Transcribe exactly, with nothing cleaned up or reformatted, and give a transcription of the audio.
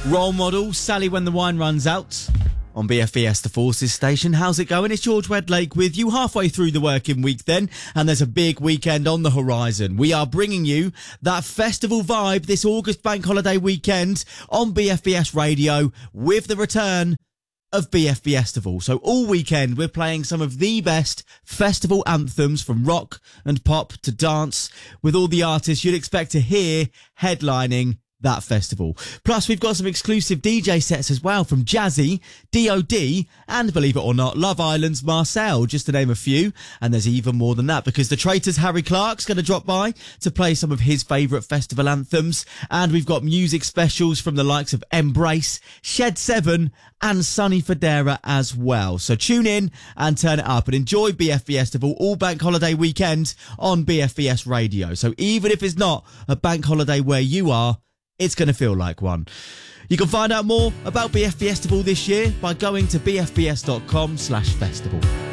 Role Model, Sally When the Wine Runs Out. On B F B S The Forces station. How's it going? It's George Wedlake with you halfway through the working week then, and there's a big weekend on the horizon. We are bringing you that festival vibe this August bank holiday weekend on B F B S Radio with the return of B F B Festival. So all weekend we're playing some of the best festival anthems from rock and pop to dance with all the artists you'd expect to hear headlining that festival. Plus, we've got some exclusive D J sets as well from Jazzy, D O D, and believe it or not, Love Island's Marcel, just to name a few. And there's even more than that because the Traitors' Harry Clark's going to drop by to play some of his favourite festival anthems. And we've got music specials from the likes of Embrace, Shed seven, and Sonny Fodera as well. So tune in and turn it up and enjoy B F B Festival all bank holiday weekend on B F B S Radio. So even if it's not a bank holiday where you are, it's going to feel like one. You can find out more about B F B Festival this year by going to bfbs.com slash festival.